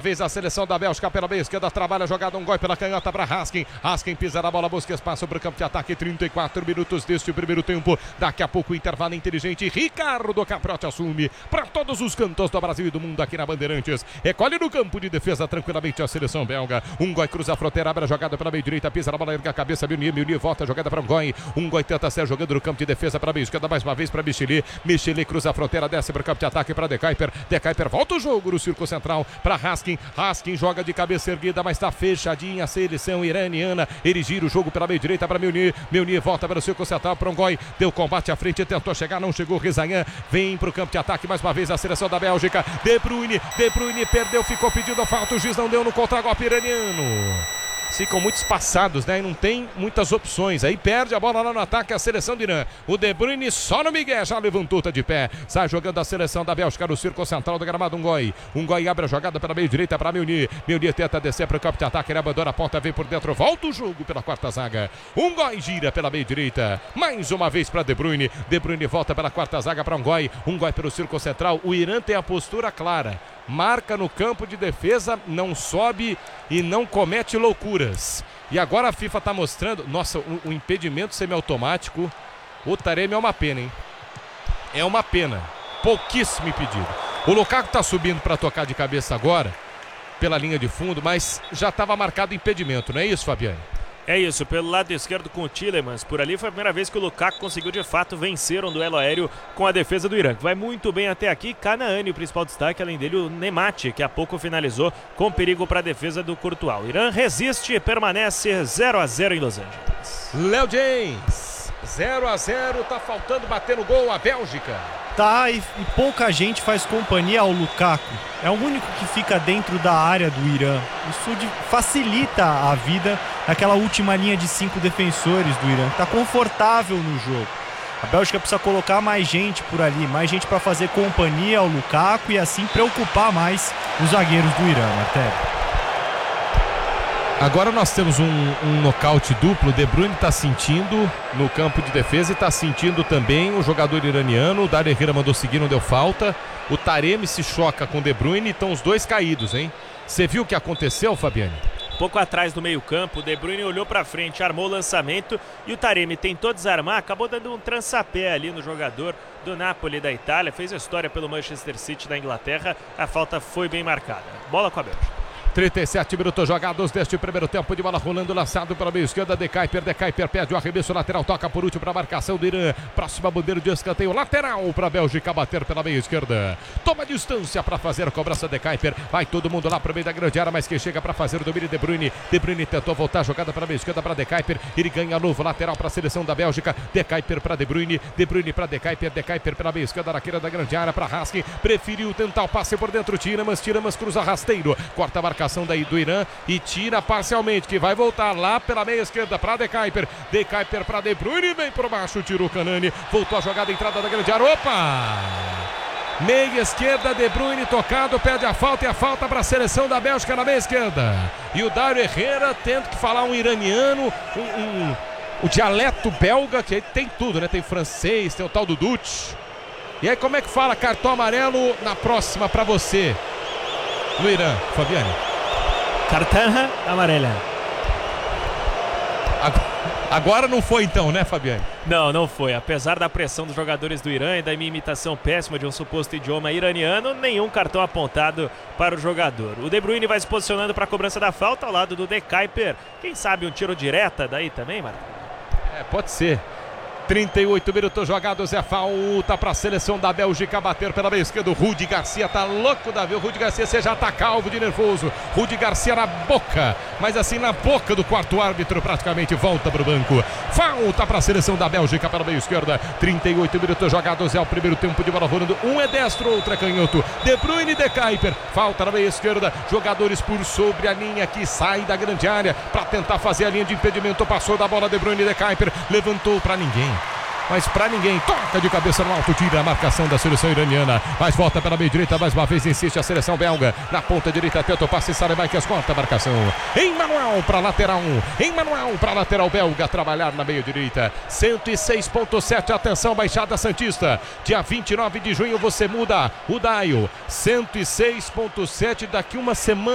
vez a seleção da Bélgica pela meia esquerda, trabalha a jogada, um gol pela canhota para Raskin. Raskin pisa na bola, busca espaço para o campo de ataque. 34 minutos deste primeiro tempo. Daqui a pouco o intervalo inteligente. Ricardo Caprotti assume para todos os cantos do Brasil e do mundo aqui na Bandeirantes. Recolhe no campo de defesa tranquilamente a seleção belga. Um gol cruza a fronteira, abre a jogada pela meia direita, pisa na bola, erga a cabeça. Meunier volta a jogada para um gol. Um gol tenta ser jogando no campo de defesa para a meia esquerda, mais uma vez para Micheli. Micheli cruza a fronteira, desce para o campo de ataque para De Kuyper. De Kuyper volta o jogo no círculo central para Raskin. Raskin joga de cabeça erguida, mas está fechadinha a seleção iraniana. Ele gira o jogo pela meia direita para Meunier. Meunier volta para o círculo central para um gol. Deu combate à frente, tentou chegar, não chegou. Rezaian vem para o campo de ataque mais uma vez a seleção da Bélgica. De Bruyne perdeu, ficou pedindo a falta. O juiz não deu no contragolpe iraniano. Ficam muito espaçados, né? E não tem muitas opções. Aí perde a bola lá no ataque a seleção do Irã. O De Bruyne só no Miguel, já levantou, tá de pé. Sai jogando a seleção da Bélgica no círculo central do gramado. Um gol abre a jogada pela meia direita para Meunier. Meunier tenta descer para o campo de ataque. Ele abandona a ponta, vem por dentro. Volta o jogo pela quarta zaga. Um gol gira pela meia direita. Mais uma vez para De Bruyne. De Bruyne volta pela quarta zaga para um gol. Um gol pelo círculo central. O Irã tem a postura clara. Marca no campo de defesa, não sobe e não comete loucuras. E agora a FIFA está mostrando, nossa, o impedimento semiautomático. O Taremi é uma pena, hein? É uma pena. Pouquíssimo impedido. O Lukaku está subindo para tocar de cabeça agora, pela linha de fundo, mas já estava marcado impedimento, não é isso, Fabiane? É isso, pelo lado esquerdo com o Tielemans. Por ali foi a primeira vez que o Lukaku conseguiu de fato vencer um duelo aéreo com a defesa do Irã, que vai muito bem até aqui. Canaani, o principal destaque, além dele o Nemati, que há pouco finalizou com perigo para a defesa do Courtois. O Irã resiste e permanece 0-0 em Los Angeles. Léo James, 0-0, tá faltando bater no gol a Bélgica. Tá, e pouca gente faz companhia ao Lukaku. É o único que fica dentro da área do Irã. Isso facilita a vida daquela última linha de 5 defensores do Irã. Tá confortável no jogo. A Bélgica precisa colocar mais gente por ali, mais gente para fazer companhia ao Lukaku e assim preocupar mais os zagueiros do Irã, Martelo. Agora nós temos um nocaute duplo. De Bruyne está sentindo no campo de defesa e está sentindo também o jogador iraniano. O Dario Herrera mandou seguir, não deu falta. O Taremi se choca com De Bruyne e estão os dois caídos, hein? Você viu o que aconteceu, Fabiane? Pouco atrás do meio-campo, o De Bruyne olhou para frente, armou o lançamento e o Taremi tentou desarmar, acabou dando um trançapé ali no jogador do Napoli da Itália, fez a história pelo Manchester City da Inglaterra. A falta foi bem marcada. Bola com a Bélgica. 37 minutos jogados deste primeiro tempo, de bola rolando, lançado pela meia esquerda. De Kuyper pede o arremesso lateral, toca por último para a marcação do Irã. Próxima bandeira de escanteio lateral para a Bélgica bater pela meia esquerda. Toma distância para fazer a cobrança. De Kuyper, vai todo mundo lá para o meio da grande área, mas quem chega para fazer o domínio De Bruyne. De Bruyne tentou voltar a jogada para a meia esquerda para De Kuyper. Ele ganha novo lateral para a seleção da Bélgica. De Kuyper para De Bruyne para De Kuyper pela meia esquerda na queira da grande área para Raskin. Preferiu tentar o passe por dentro. Tielemans cruza rasteiro, corta a marcação daí do Irã e tira parcialmente, que vai voltar lá pela meia esquerda para De Kuyper para De Bruyne, vem por baixo, tirou o Canaani, voltou a jogada, entrada da grande área, opa! Meia esquerda, De Bruyne tocado, pede a falta e a falta para a seleção da Bélgica na meia esquerda. E o Dario Herrera tendo que falar um iraniano, o dialeto belga, que tem tudo, né? Tem francês, tem o tal do Dutch. E aí como é que fala cartão amarelo na próxima para você no Irã, Fabiane? Cartão amarela. Agora não foi então, né, Fabiane? Não foi. Apesar da pressão dos jogadores do Irã e da minha imitação péssima de um suposto idioma iraniano, nenhum cartão apontado para o jogador. O De Bruyne vai se posicionando para a cobrança da falta ao lado do De Kuyper. Quem sabe um tiro direta daí também, Marcos? Pode ser. 38 minutos jogados, é falta para a seleção da Bélgica bater pela meia esquerda. O Rudi Garcia tá louco da vida. O Rudi Garcia, você já tá calvo de nervoso. Rudi Garcia na boca, mas assim na boca do quarto árbitro, praticamente volta para o banco. Falta para a seleção da Bélgica pela meia esquerda. 38 minutos jogados, é o primeiro tempo de bola rolando. Um é destro, outro é canhoto. De Bruyne e De Kuyper. Falta na meia esquerda. Jogadores por sobre a linha que sai da grande área para tentar fazer a linha de impedimento. Passou da bola De Bruyne e De Kuyper. Levantou para ninguém. Mas pra ninguém, toca de cabeça no alto, tira a marcação da seleção iraniana, mas volta pela meia direita, mais uma vez insiste a seleção belga, na ponta direita tenta o passe, Saelemaekers corta a marcação, Emmanuel pra lateral belga, trabalhar na meia direita, 106.7, atenção Baixada Santista, dia 29 de junho você muda o dial, 106.7, daqui uma semana.